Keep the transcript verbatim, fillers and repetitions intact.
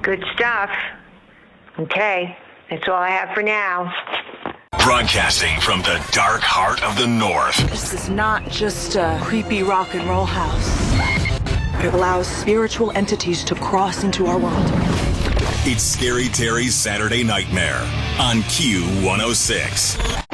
Good stuff. Okay, that's all I have for now. Broadcasting from the dark heart of the North. This is not just a creepy rock and roll house. It allows spiritual entities to cross into our world. It's Scary Terry's Saturday Nightmare on Q one oh six.